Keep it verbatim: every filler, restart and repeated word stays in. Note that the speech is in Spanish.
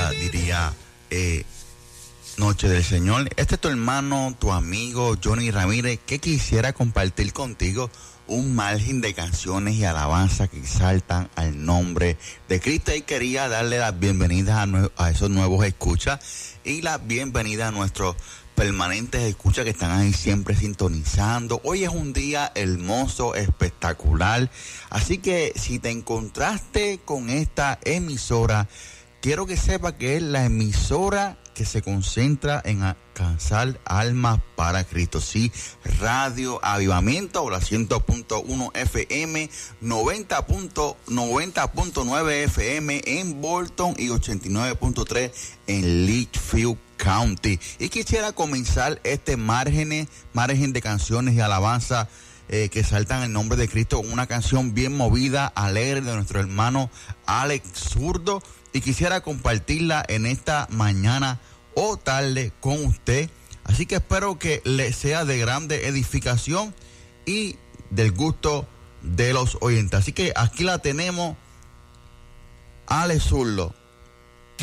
bendita, diría, eh, noche del Señor. Este es tu hermano, tu amigo Johnny Ramírez, que quisiera compartir contigo un margen de canciones y alabanzas que exaltan al nombre de Cristo. Y quería darle las bienvenidas a, nue- a esos nuevos escuchas y las bienvenidas a nuestros permanentes escuchas que están ahí siempre sintonizando. Hoy es un día hermoso, espectacular. Así que si te encontraste con esta emisora, quiero que sepa que es la emisora que se concentra en alcanzar almas para Cristo. Sí, Radio Avivamiento, la cien punto uno F M, noventa punto nueve F M en Bolton y ochenta y nueve punto tres en Litchfield County. Y quisiera comenzar este margen, margen de canciones y alabanza eh, que saltan el nombre de Cristo con una canción bien movida, alegre de nuestro hermano Alex Zurdo. Y quisiera compartirla en esta mañana o tarde con usted. Así que espero que le sea de grande edificación y del gusto de los oyentes. Así que aquí la tenemos, Alex Zurdo.